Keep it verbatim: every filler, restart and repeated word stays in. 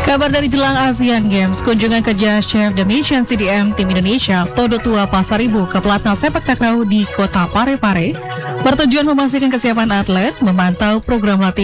Kabar dari jelang Asian Games, kunjungan kerja Chef The Mission C D M Tim Indonesia Todo Tua Pasaribu ke pelatnas sepak takraw di Kota Parepare bertujuan memastikan kesiapan atlet, memantau program latihan